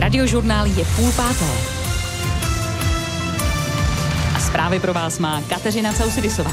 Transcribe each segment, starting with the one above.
Radiožurnál je 4:30. A zprávy pro vás má Kateřina Causidisová.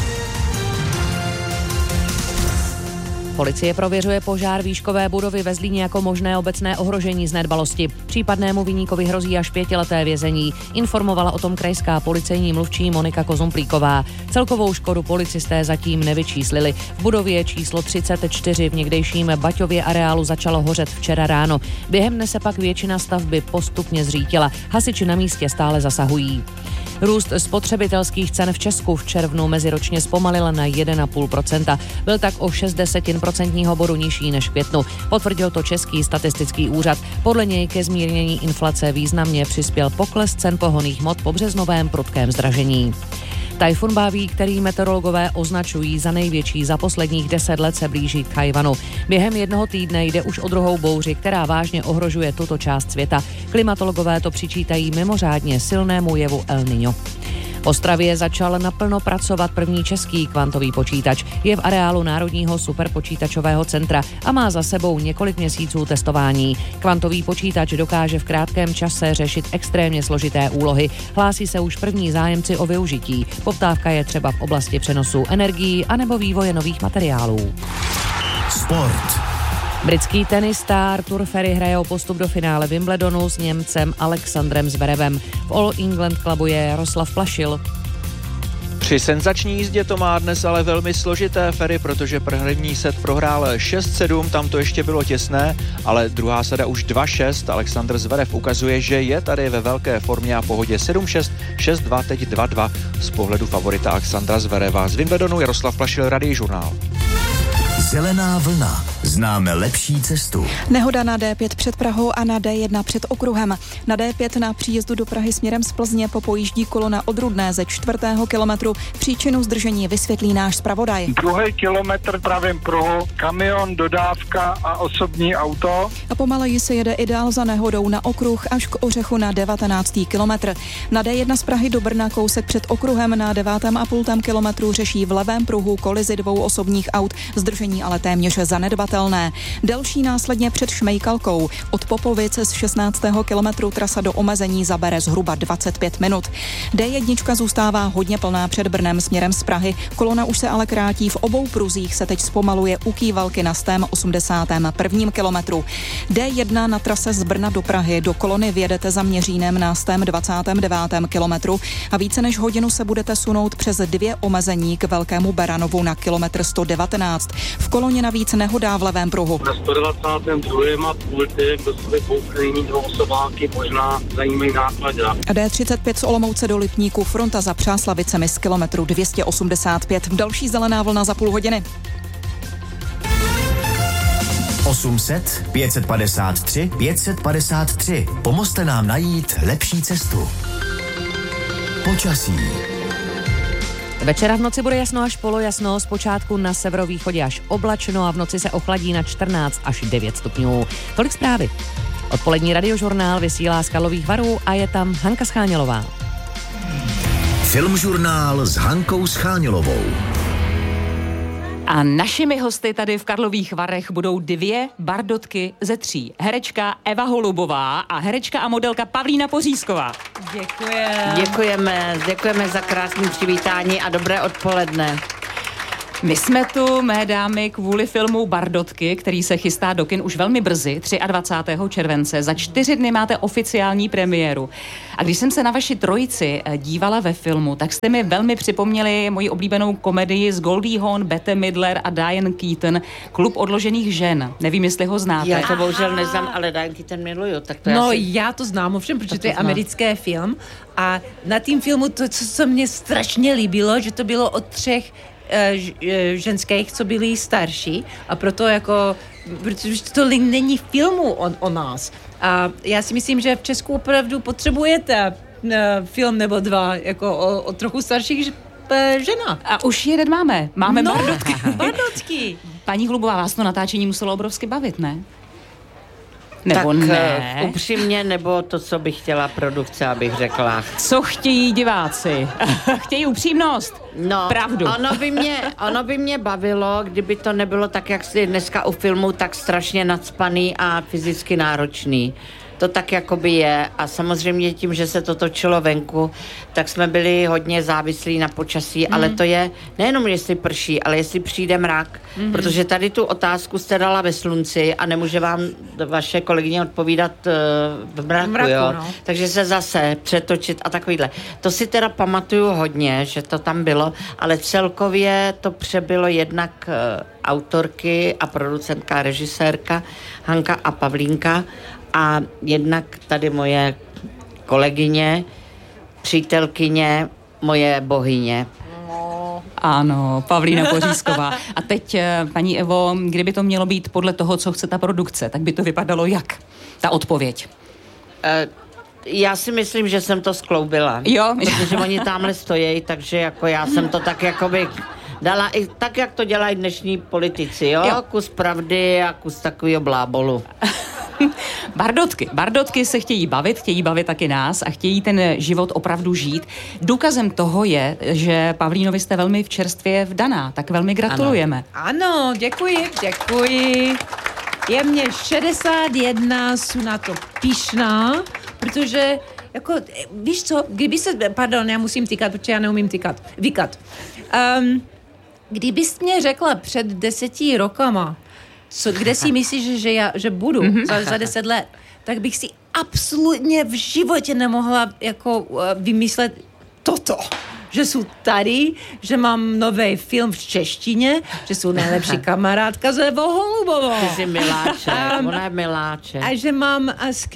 Policie prověřuje požár výškové budovy ve Zlíně jako možné obecné ohrožení z nedbalosti. Případnému viníkovi hrozí až 5leté vězení. Informovala o tom krajská policejní mluvčí Monika Kozumplíková. Celkovou škodu policisté zatím nevyčíslili. V budově číslo 34 v někdejším Baťově areálu začalo hořet včera ráno. Během dne se pak většina stavby postupně zřítila. Hasiči na místě stále zasahují. Růst spotřebitelských cen v Česku v červnu meziročně zpomalil na 1,5%. Byl tak o 0,6% bodu nižší než v květnu. Potvrdil to Český statistický úřad. Podle něj ke zmírnění inflace významně přispěl pokles cen pohonných hmot po březnovém prudkém zdražení. Tajfun Baví, který meteorologové označují za největší za posledních 10 let, se blíží k Tchaj-wanu. Během jednoho týdne jde už o druhou bouři, která vážně ohrožuje tuto část světa. Klimatologové to přičítají mimořádně silnému jevu El Niño. V Ostravě začal naplno pracovat první český kvantový počítač. Je v areálu Národního superpočítačového centra a má za sebou několik měsíců testování. Kvantový počítač dokáže v krátkém čase řešit extrémně složité úlohy. Hlásí se už první zájemci o využití. Poptávka je třeba v oblasti přenosu energií anebo vývoje nových materiálů. Sport. Britský tenista Arthur Ferry hraje o postup do finále Wimbledonu s Němcem Alexandrem Zverevem. V All England Clubu je Jaroslav Plašil. Při senzační jízdě to má dnes ale velmi složité Ferry, protože první set prohrál 6-7, tam to ještě bylo těsné, ale druhá sada už 2-6. Alexandr Zverev ukazuje, že je tady ve velké formě a pohodě 7-6, 6-2, teď 2-2 z pohledu favorita Alexandra Zvereva. Z Wimbledonu Jaroslav Plašil, Radiožurnál. Zelená vlna. Známe lepší cestu. Nehoda na D5 před Prahou a na D1 před okruhem. Na D5 na příjezdu do Prahy směrem z Plzně popojíždí kolona od Rudné ze 4. kilometru. Příčinu zdržení vysvětlí náš zpravodaj. 2. kilometr pravým pruhu, kamion, dodávka a osobní auto. A pomaleji se jede i dál za nehodou na okruh až k Ořechu na 19. kilometr. Na D1 z Prahy do Brna kousek před okruhem na 9,5 kilometru řeší v levém pruhu kolizi 2 osobních aut, zdržení ale téměř zanedbatelné. Delší následně před Šmejkalkou. Od Popovic z 16. kilometru trasa do omezení zabere zhruba 25 minut. D1 zůstává hodně plná před Brnem směrem z Prahy. Kolona už se ale krátí, v obou pruzích se teď zpomaluje u Kývalky na 181. kilometru. D1 na trase z Brna do Prahy do kolony vjedete za Měřínem na 129. kilometru a více než hodinu se budete sunout přes 2 omezení k Velkému Beranovu na kilometr 119. V koloně navíc nehoda v levém pruhu. Na 122. a půlty do sebe poukryní 2 osobáky, možná zajímají náklady. A D35 z Olomouce do Lipníku fronta za Přáslavicemi z kilometru 285. Další zelená vlna za půl hodiny. 800 553 553. Pomozte nám najít lepší cestu. Počasí. Večera v noci bude jasno až polojasno, zpočátku na severovýchodě až oblačno a v noci se ochladí na 14 až 9 stupňů. Tolik zprávy. Odpolední Radiožurnál vysílá z Karlových Varů a je tam Hanka Schánělová. Filmžurnál s Hankou Schánělovou. A našimi hosty tady v Karlových Varech budou 2 bardotky ze 3. Herečka Eva Holubová a herečka a modelka Pavlína Pořízková. Děkujeme za krásné přivítání a dobré odpoledne. My jsme tu, mé dámy, kvůli filmu Bardotky, který se chystá do kin už velmi brzy, 23. července. Za 4 dny máte oficiální premiéru. A když jsem se na vaši trojici dívala ve filmu, tak jste mi velmi připomněli moji oblíbenou komedii s Goldie Hawn, Bette Midler a Diane Keaton, Klub odložených žen. Nevím, jestli ho znáte. Já to bohužel neznám, ale Diane Keaton miluju. Tak to já to znám, ovšem, protože to je americký film. A na tím filmu to, co mě strašně líbilo, že to bylo o 3 ženských, co byli starší a proto protože to není filmu o nás. A já si myslím, že v Česku opravdu potřebujete film nebo 2 jako o trochu starších ženách. A už jeden máme. Máme Bardotky. Bardotky. Paní Hlubová, vás to natáčení muselo obrovsky bavit, ne? Nebo tak ne? Upřímně, nebo to, co bych chtěla produkce, abych řekla. Co chtějí diváci? Chtějí upřímnost. No, pravdu. Ono by mě bavilo, kdyby to nebylo tak, jak si dneska u filmu, tak strašně nacpaný a fyzicky náročný. To tak jakoby je a samozřejmě tím, že se to točilo venku, tak jsme byli hodně závislí na počasí, ale to je nejenom jestli prší, ale jestli přijde mrak, protože tady tu otázku jste dala ve slunci a nemůže vám vaše kolegyně odpovídat v mraku, jo? No. Takže se zase přetočit a takovýhle. To si teda pamatuju hodně, že to tam bylo, ale celkově to přebylo jednak autorky a producentka, režisérka Hanka a Pavlínka a jednak tady moje kolegyně, přítelkyně, moje bohyně. Ano, Pavlína Pořízková. A teď, paní Evo, kdyby to mělo být podle toho, co chce ta produkce, tak by to vypadalo jak? Ta odpověď. Já si myslím, že jsem to skloubila. Jo. Protože oni tamhle stojí, takže jako já jsem to tak jakoby dala i tak, jak to dělají dnešní politici, jo? Kus pravdy a kus takovýho blábolu. Bardotky se chtějí bavit taky nás a chtějí ten život opravdu žít. Důkazem toho je, že Pavlínovi jste velmi v čerstvě vdaná, tak velmi gratulujeme. Ano, děkuji. Je mě 61, jsem na to pyšná, protože jako, víš co, já musím tykat, protože já neumím vykat. Kdybys mě řekla před 10 rokama, kde si myslíš, že budu za 10 let, tak bych si absolutně v životě nemohla jako vymyslet toto. Že jsou tady, že mám nový film v češtině, že jsou nejlepší kamarádka s Evou Holubovou. Ty jsi miláček, ona je miláček. A že mám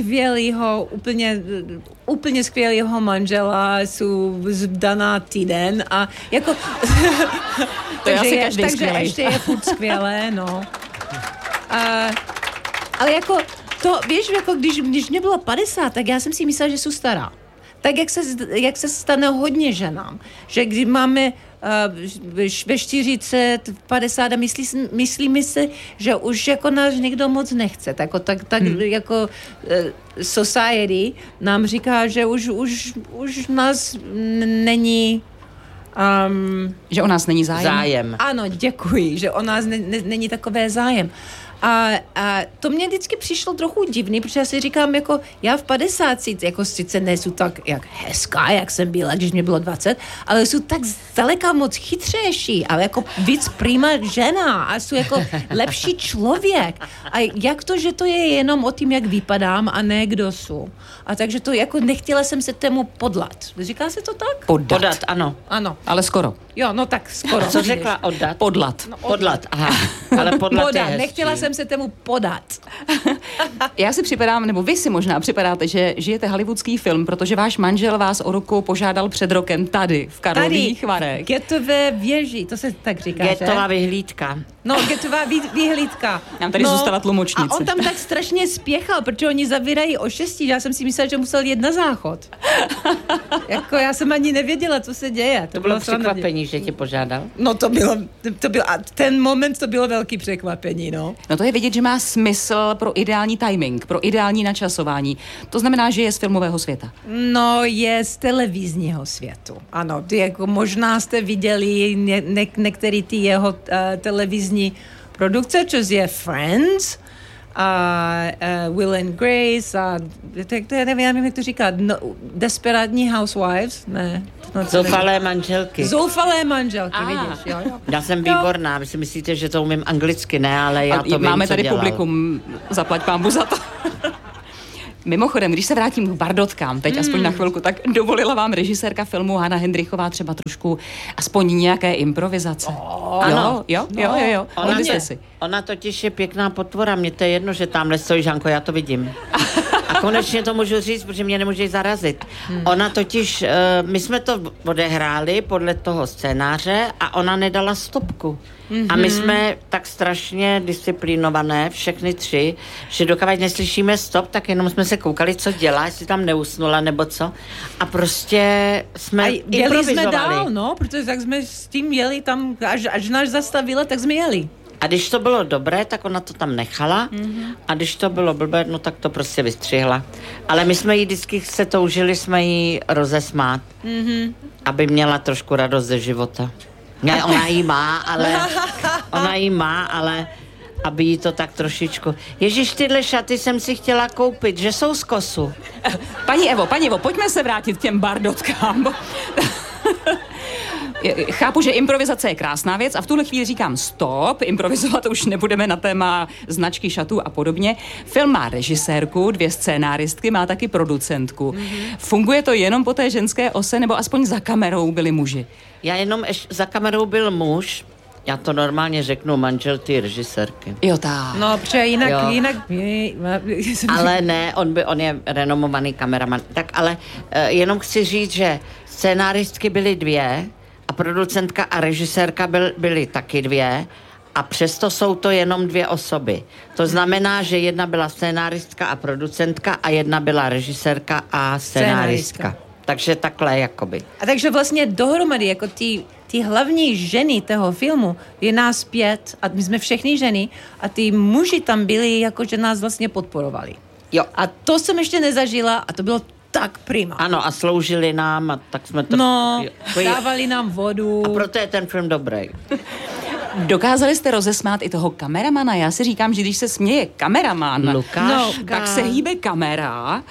úplně skvělýho manžela, jsou vdaná týden a jako... To je asi každý takže skvělý. ještě je furt skvělé, no. Ale jako to, víš, jako když mě bylo 50, tak já jsem si myslela, že jsou stará. Tak jak se stane hodně ženám, že když máme ve 40, 50 a myslíme si, že už jako nás někdo moc nechce. Tak jako society nám říká, že už nás není... že o nás není zájem? Ano, děkuji, že o nás není takové zájem. A to mě vždycky přišlo trochu divný, protože já si říkám, jako já v 50 jako sice nejsou tak jak hezká, jak jsem byla, když mě bylo 20, ale jsou tak zdaleka moc chytřejší, ale jako víc prima žena a jsou jako lepší člověk. A jak to, že to je jenom o tím, jak vypadám a ne kdo jsou. A takže to jako nechtěla jsem se tému podlat. Říká se to tak? Podat, ano. Ano. Ale skoro. Jo, no tak skoro. Co řekla oddat? Podlat. No, podlat, aha. Ale podlat je hezčí. Nechtěla jsem se tému podat. Já si připadám, nebo vy si možná připadáte, že žijete hollywoodský film, protože váš manžel vás o ruku požádal před rokem tady, v Karlových Varech. Getové věži, to se tak říká, Getová vyhlídka. No, getová vyhlídka. Nám tady zůstala tlumočnice. A on tam tak strašně spěchal, protože oni zavírají o 6, já jsem si myslela, že musel jít na záchod. Jako já jsem ani nevěděla, co se děje. To bylo překvapení, že tě požádal? No to bylo, a ten moment to bylo velký překvapení, no. No to je vidět, že má smysl pro ideální timing, pro ideální načasování. To znamená, že je z filmového světa. No, je z televizního světu. Ano, jako možná jste viděli některé ty jeho televizní produkce, což je Friends, Will and Grace a nevím, jak to říká, Desperátní Housewives, ne. Zoufalé manželky. Zoufalé manželky, vidíš, jo. Já jsem výborná, vy si myslíte, že to umím anglicky, ne, ale já to vím, máme co tady dělal. publikum, zaplať pánbu za to. Mimochodem, když se vrátím k bardotkám, teď aspoň na chvilku, tak dovolila vám režisérka filmu Hana Hendrychová třeba trošku aspoň nějaké improvizace. Ano. Jo. Ona totiž je pěkná potvora, mně to je jedno, že tamhle stojí, Žanko, já to vidím. A konečně to můžu říct, protože mě nemůže zarazit. Ona totiž, my jsme to odehráli podle toho scénáře a ona nedala stopku. A my jsme tak strašně disciplinované, všechny tři, že dokud neslyšíme stop, tak jenom jsme se koukali, co dělá, jestli tam neusnula nebo co. A prostě jsme improvizovali. Jsme dál, no, protože tak jsme s tím jeli tam, až nás zastavila, tak jsme jeli. A když to bylo dobré, tak ona to tam nechala a když to bylo blbé, no tak to prostě vystřihla. Ale my jsme jí vždycky se toužili, jsme jí rozesmát, aby měla trošku radost ze života. Ne, ona jí má, ale aby jí to tak trošičku... Ježiš, tyhle šaty jsem si chtěla koupit, že jsou z kosu. Paní Evo, pojďme se vrátit k těm bardotkám. Chápu, že improvizace je krásná věc a v tuhle chvíli říkám stop, improvizovat už nebudeme na téma značky šatů a podobně. Film má režisérku, 2 scénáristky, má taky producentku. Funguje to jenom po té ženské ose, nebo aspoň za kamerou byli muži? Já jenom za kamerou byl muž, já to normálně řeknu, manžel ty režisérky. Jo, tak. No, protože jinak... Ale ne, on je renomovaný kameraman. Tak ale jenom chci říct, že scénáristky byly 2 a producentka a režisérka byly taky 2 a přesto jsou to jenom 2 osoby. To znamená, že jedna byla scénáristka a producentka a jedna byla režisérka a scénáristka. Takže takhle jakoby. A takže vlastně dohromady jako ty hlavní ženy toho filmu je nás 5 a my jsme všechny ženy a ty muži tam byli jako, že nás vlastně podporovali. Jo. A to jsem ještě nezažila a to bylo tak prima. Ano, a sloužili nám a tak jsme to... No, dávali nám vodu. A proto je ten film dobrý. Dokázali jste rozesmát i toho kameramana? Já si říkám, že když se směje kameraman, tak se hýbe kamera.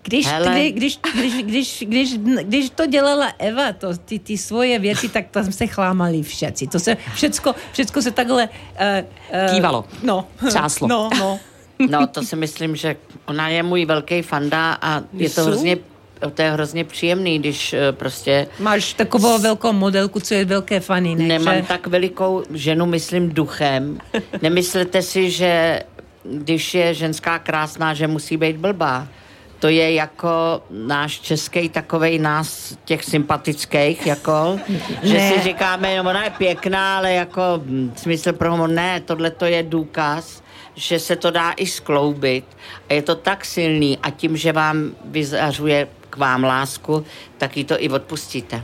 Když to dělala Eva, ty svoje věci, tak tam se chlámali všetci. To se všecko se takhle... kývalo. No. Třáslo. No, to si myslím, že ona je můj velký fanda a to je hrozně příjemný, když prostě... Máš takovou velkou modelku, co je velké fany, ne? Nemám tak velikou ženu, myslím duchem. Nemyslete si, že když je ženská krásná, že musí být blbá. To je jako náš český takovej nás, těch sympatických, jako, že si říkáme, no ona je pěkná, ale jako smysl pro humor, ne, tohle to je důkaz, že se to dá i skloubit a je to tak silný a tím, že vám vyzařuje k vám lásku, tak jí to i odpustíte.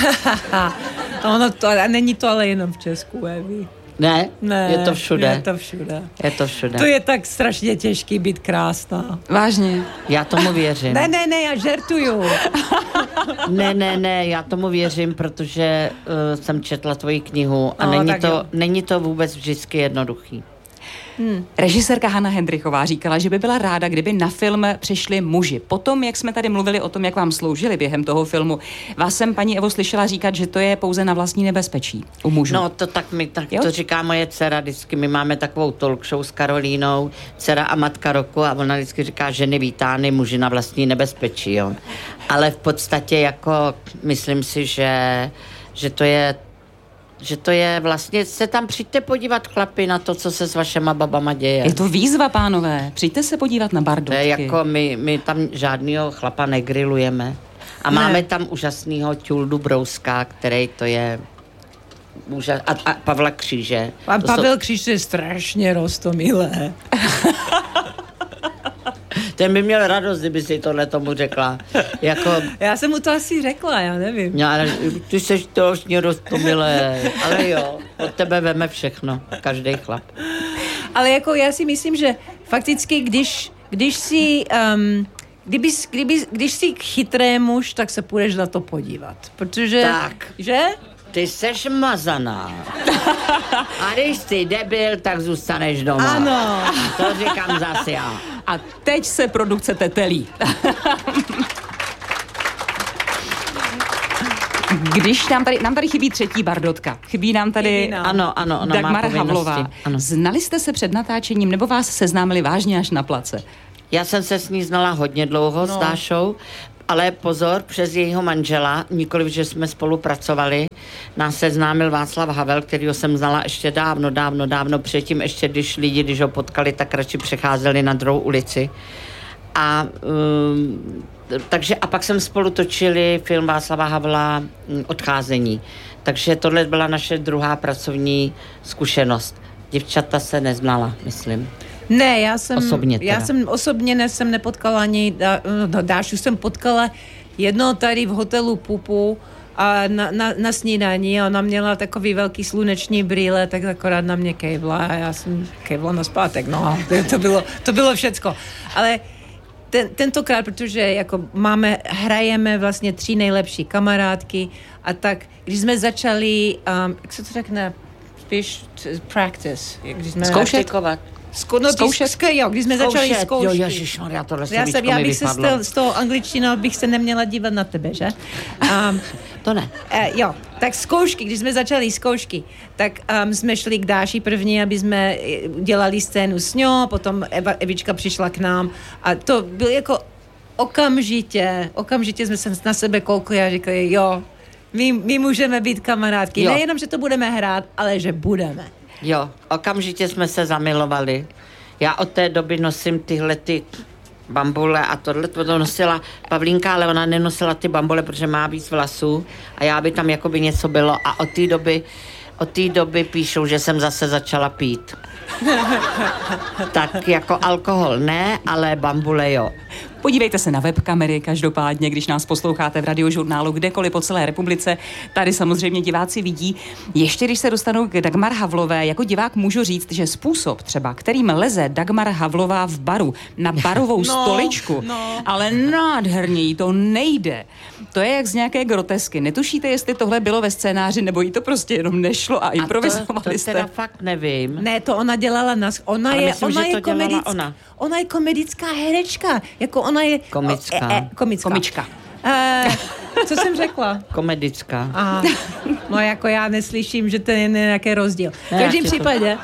Není to ale jenom v Česku, Evi. Ne, je to všude. Je to všude. To je tak strašně těžký být krásná. Vážně. Já tomu věřím. Ne, já žertuju. Ne, já tomu věřím, protože jsem četla tvoji knihu a není to vůbec vždycky jednoduchý. Režisérka Hana Hendrichová říkala, že by byla ráda, kdyby na film přišli muži. Potom, jak jsme tady mluvili o tom, jak vám sloužili během toho filmu, vás jsem, paní Evo, slyšela říkat, že to je pouze na vlastní nebezpečí u mužů. No, to říká moje dcera vždycky. My máme takovou talk show s Karolínou, dcera a matka roku a ona vždycky říká, ženy vítány, muži na vlastní nebezpečí, jo. Ale v podstatě jako myslím si, že to je vlastně, se tam přijďte podívat chlapi na to, co se s vašema babama děje. Je to výzva, pánové. Přijďte se podívat na bardotky. To je jako my tam žádnýho chlapa negrilujeme. A máme tam úžasnýho Tuldu Brouska, který to je a Pavla Kříže. A Pavel Kříž je strašně roztomilé. Ten by měl radost, kdyby si tohle tomu řekla. Jako... Já jsem mu to asi řekla, já nevím. No, ale ty seš strašně roztomilé. Ale jo, od tebe veme všechno, každý chlap. Ale jako já si myslím, že fakticky, když jsi chytrý muž, tak se půjdeš na to podívat. Protože... Tak. Že? Ty seš mazaná. A když jsi debil, tak zůstaneš doma. Ano. To říkám zase já. A teď se produkce tetelí. Když nám tady chybí 3. bardotka. Chybí nám tady ano, Dagmar Havlová. Ano. Znali jste se před natáčením, nebo vás seznámili vážně až na place? Já jsem se s ní znala hodně dlouho s Dášou, ale pozor, přes jejího manžela, nikoliv, že jsme spolupracovali, nás seznámil Václav Havel, kterýho jsem znala ještě dávno předtím, ještě když ho potkali, tak radši přecházeli na druhou ulici. A takže a pak jsem spolu točili film Václava Havla Odcházení. Takže tohle byla naše druhá pracovní zkušenost. Děvčata se neznala, myslím. Ne, já jsem osobně jsem nepotkala ani Dášu jsem potkala jednou tady v hotelu Pupu a na snídani ona měla takový velký sluneční brýle, tak akorát na mě kejvla a já jsem kejvla naspátek, no, to bylo všecko. Ale tentokrát, protože jako hrajeme vlastně 3 nejlepší kamarádky a tak, když jsme začali, jak se to řekne, spíš practice, když jsme Zkoušet. Když jsme začali zkoušky. Jo, ježišmarja, tohle slovíčko já mi bych vypadlo. se z toho angličtina bych se neměla dívat na tebe, že? To ne. Jo, tak zkoušky, když jsme začali zkoušky, tak jsme šli k Dáši první, aby jsme dělali scénu s ňou, potom Evička přišla k nám a to byl jako okamžitě jsme se na sebe koukli a říkali, jo, my můžeme být kamarádky. Jo. Nejenom, že to budeme hrát, ale že budeme. Jo, okamžitě jsme se zamilovali. Já od té doby nosím tyhle ty bambule a tohle to nosila Pavlínka, ale ona nenosila ty bambule, protože má víc vlasů a já by tam jakoby něco bylo a od té doby píšou, že jsem zase začala pít. Tak jako alkohol ne, ale bambule jo. Podívejte se na webkamery, každopádně, když nás posloucháte v Radiožurnálu kdekoliv po celé republice. Tady samozřejmě diváci vidí. Ještě když se dostanu k Dagmar Havlové, jako divák můžu říct, že způsob třeba, kterým leze Dagmar Havlová v baru na barovou stoličku, ale nádherně jí to nejde. To je jak z nějaké grotesky. Netušíte, jestli tohle bylo ve scénáři, nebo jí to prostě jenom nešlo a improvizovali jste? To teda fakt nevím. Ne, to ona dělala Ona je komedická herečka. Jako ona je... Komička. Co jsem řekla? Komedická. No jako já neslyším, že to je nějaký rozdíl. V každém případě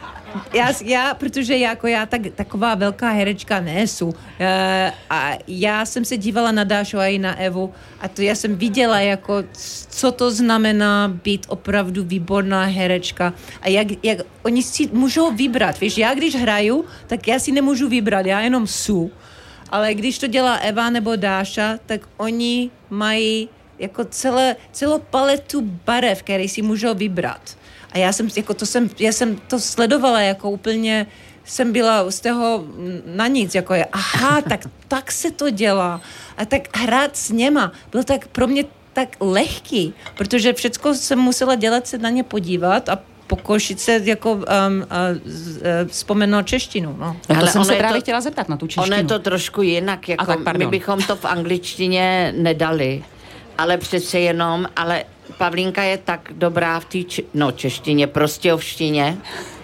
protože já taková velká herečka nejsou. A já jsem se dívala na Dášu a i na Evu a to já jsem viděla, jako, co to znamená být opravdu výborná herečka a jak oni si můžou vybrat. Víš, já když hraju, tak já si nemůžu vybrat, já jenom jsou. Ale když to dělá Eva nebo Dáša, tak oni mají jako celou paletu barev, které si můžou vybrat. A já jsem to sledovala jako úplně, jsem byla z toho na nic, jako je, tak se to dělá. A tak hrát s něma byl tak pro mě tak lehký, protože všecko jsem musela dělat, se na ně podívat a pokoušet se jako vzpomenout češtinu. No. Ale to jsem se právě chtěla zeptat na tu češtinu. Ono je to trošku jinak, jako my bychom to v angličtině nedali, ale přece jenom, ale Pavlínka je tak dobrá v té češtině, prostějovštině,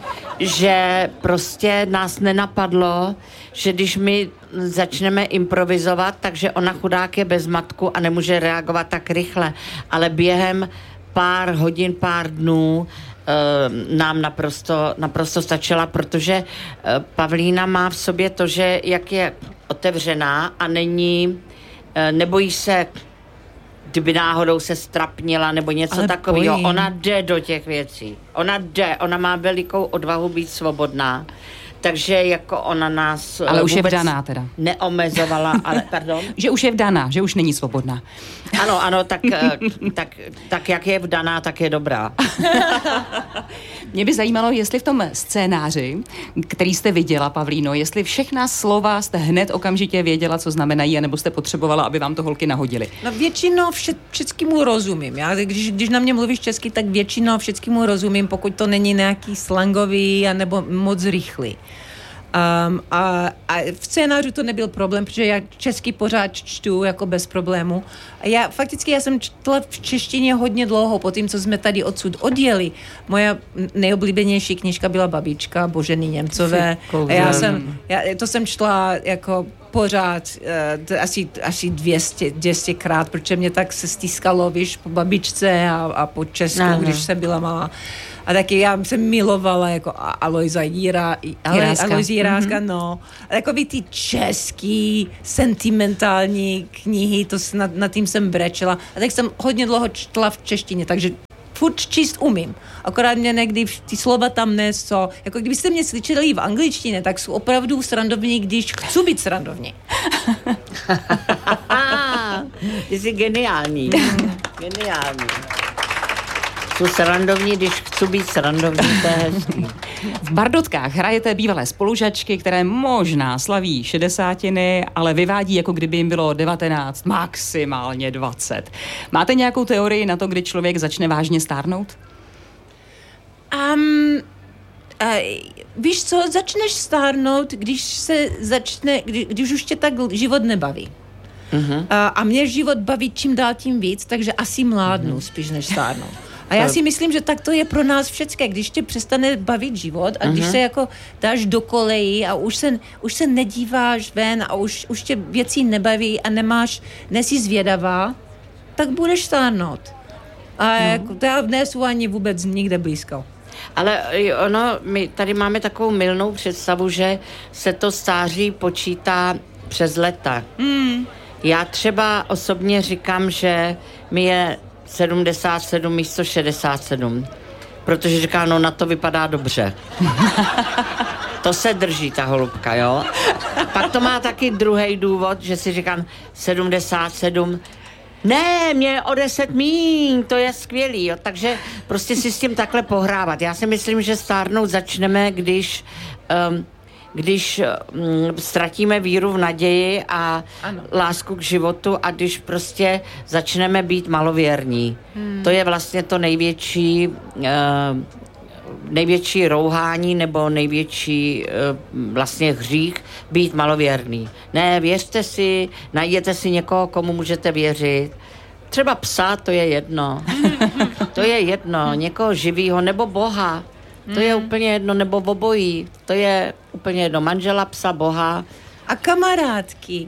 že prostě nás nenapadlo, že když my začneme improvizovat, takže ona chudák je bez matku a nemůže reagovat tak rychle, ale během pár hodin, pár dnů nám naprosto stačila, protože Pavlína má v sobě to, že jak je otevřená a nebojí se, kdyby náhodou se strapnila nebo něco takového. Ona jde do těch věcí. Ona má velikou odvahu být svobodná. Takže jako ona nás ale už je vdaná teda. Neomezovala, ale pardon. Že už je vdaná, že už není svobodná. Ano, tak jak je vdaná, tak je dobrá. Mě by zajímalo, jestli v tom scénáři, který jste viděla, Pavlíno, jestli všechna slova jste hned okamžitě věděla, co znamenají, anebo jste potřebovala, aby vám to holky nahodily. No většinou všeckému rozumím. Já, když na mě mluvíš česky, tak většinou všeckému rozumím, pokud to není nějaký slangový anebo moc rychlý. A v scénáři to nebyl problém, protože já česky pořád čtu jako bez problému. A já jsem četla v češtině hodně dlouho, po tím, co jsme tady odsud odjeli. Moja nejoblíbenější knížka byla Babička Boženy Němcové. To jsem četla jako pořád asi 200krát, protože mě tak se stýskalo, víš, po babičce a po Česku, když jsem byla malá. A taky já jsem milovala jako Alojza Jiráska, no. A takový ty český sentimentální knihy, nad tím jsem brečela. A tak jsem hodně dlouho četla v češtině, takže furt číst umím. Akorát mě někdy ty slova tam nejsou. Jako kdybyste mě slyšeli v angličtině, tak jsou opravdu srandovní, když chci být srandovní. Ty jsi geniální. Geniální. Jsou srandovní, když chci být srandovní, to je hezký. V Bardotkách hrajete bývalé spolužačky, které možná slaví 60, ale vyvádí, jako kdyby jim bylo 19, maximálně 20. Máte nějakou teorii na to, kdy člověk začne vážně stárnout? Víš co, začneš stárnout, když už tě tak život nebaví. A mě život baví čím dál tím víc, takže asi mládnu spíš než stárnu. A já si myslím, že tak to je pro nás všechny, když tě přestane bavit život a když se jako dáš do kolejí a už se nedíváš ven a už tě věcí nebaví a nejsi zvědavá, tak budeš stárnout. A jako, já nejsou ani vůbec nikde blízko. Ale my tady máme takovou mylnou představu, že se to stáří počítá přes leta. Já třeba osobně říkám, že mi je 77 místo 67, protože říká, no na to vypadá dobře. To se drží ta holubka, jo. Pak to má taky druhý důvod, že si říkám 77, ne, mě je o 10 míň, to je skvělý, jo. Takže prostě si s tím takhle pohrávat. Já si myslím, že stárnout začneme, když ztratíme víru v naději a lásku k životu a když prostě začneme být malověrní. To je vlastně to největší rouhání nebo největší vlastně hřích být malověrný. Ne, věřte si, najděte si někoho, komu můžete věřit. Třeba psa, to je jedno. To je jedno, někoho živýho nebo Boha. To je úplně jedno, nebo obojí. To je úplně jedno. Manžela, psa, Boha. A kamarádky.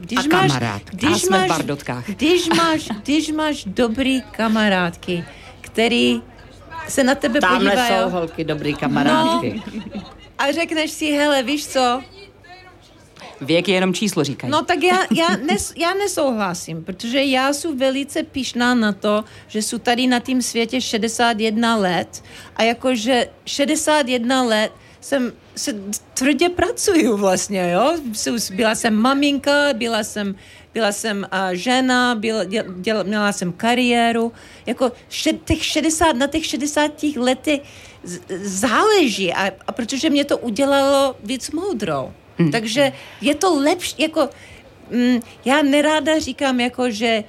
Když máš dobrý kamarádky, který se na tebe podívají. Tamhle jsou holky dobrý kamarádky. No, a řekneš si, hele, víš co? Věk je jenom číslo, říkají. No tak já nesouhlasím, protože já jsem velice pyšná na to, že jsou tady na tým světě 61 let a jakože 61 let se tvrdě pracuju vlastně, jo? Byla jsem maminka, byla jsem žena, měla jsem kariéru, jako na těch 60 letech záleží a protože mě to udělalo víc moudrou. Takže je to lepší, jako já neráda říkám, jako že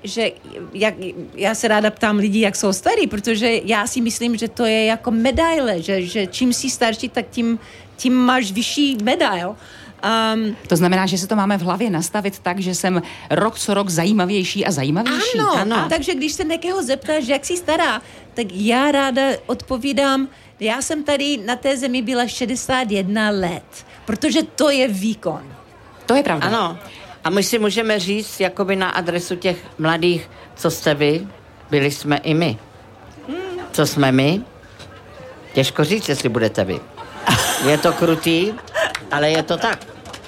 já se ráda ptám lidí, jak jsou starí, protože já si myslím, že to je jako medaile, že čím jsi starší, tak tím máš vyšší medail. To znamená, že se to máme v hlavě nastavit tak, že jsem rok co rok zajímavější a zajímavější. Ano. Takže když se někoho zeptáš, jak jsi stará, tak já ráda odpovídám, já jsem tady na té zemi byla 61 let, protože to je výkon. To je pravda. Ano. A my si můžeme říct, jakoby na adresu těch mladých, co jste vy, byli jsme i my. Co jsme my? Těžko říct, jestli budete vy. Je to krutý, ale je to tak.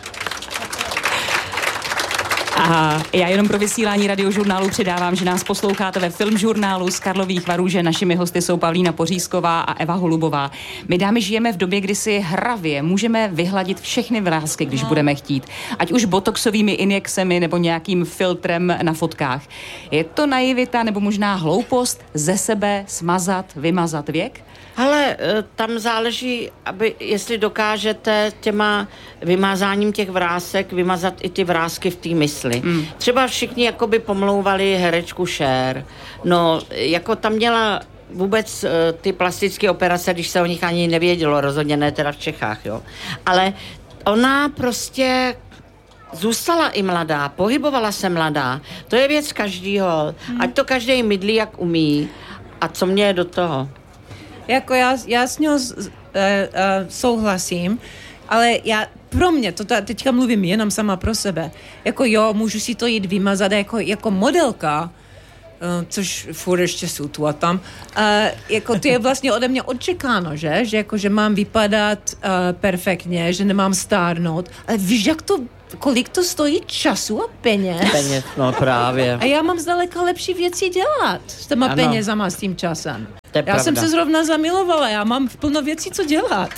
A já jenom pro vysílání Radiožurnálu předávám, že nás posloucháte ve Filmžurnálu z Karlových Varů, že našimi hosty jsou Pavlína Pořízková a Eva Holubová. My dámy žijeme v době, kdy si hravě můžeme vyhladit všechny vrásky, když budeme chtít. Ať už botoxovými injekcemi nebo nějakým filtrem na fotkách. Je to naivita nebo možná hloupost ze sebe smazat, vymazat věk? Ale tam záleží, jestli dokážete těma vymázáním těch vrásek vymazat i ty vrásky v té mysli. Třeba všichni jakoby pomlouvali herečku Cher. No, jako tam měla vůbec ty plastické operace, když se o nich ani nevědělo, rozhodně ne teda v Čechách, jo. Ale ona prostě zůstala i mladá, pohybovala se mladá. To je věc každýho. Ať to každý mydlí, jak umí. A co mě je do toho? Jako já s ním souhlasím, ale pro mě, teďka mluvím jenom sama pro sebe, jako jo, můžu si to jít vymazat jako modelka, což furt ještě jsou tu a tam, jako to je vlastně ode mě očekáno, že mám vypadat perfektně, že nemám stárnout, ale víš, kolik to stojí času a peněz? Peněz, no právě. A já mám zdaleka lepší věci dělat s těma penězama, s tím časem. Já jsem se zrovna zamilovala, já mám plno věcí, co dělat.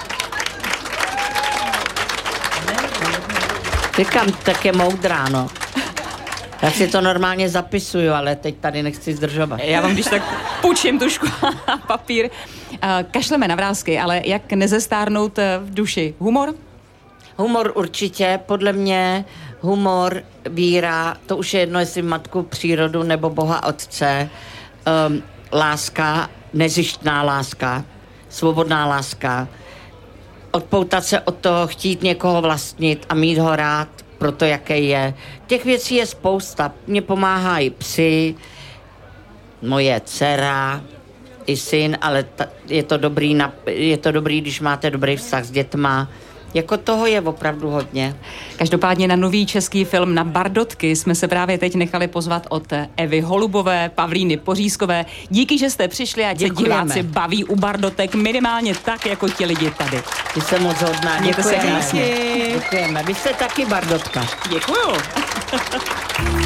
Říkám, tak je moudrá, no. Já si to normálně zapisuju, ale teď tady nechci zdržovat. Já vám když tak půjčím tušku a papír. Kašleme na vrásky, ale jak nezestárnout v duši? Humor? Humor určitě, podle mě humor, víra, to už je jedno, jestli matku přírodu nebo Boha Otce, láska, nezištná láska, svobodná láska, odpoutat se od toho, chtít někoho vlastnit a mít ho rád pro to, jaký je. Těch věcí je spousta. Mně pomáhají psi, moje dcera i syn, ale je to dobrý, když máte dobrý vztah s dětma. Jako toho je opravdu hodně. Každopádně na nový český film Na Bardotky jsme se právě teď nechali pozvat od Evy Holubové, Pavlíny Pořízkové. Díky, že jste přišli, ať se diváci baví u Bardotek minimálně tak, jako ti lidi tady. Ty jsi moc hodná. Mějte se krásně. Děkujeme. Vy jste taky Bardotka. Děkuju.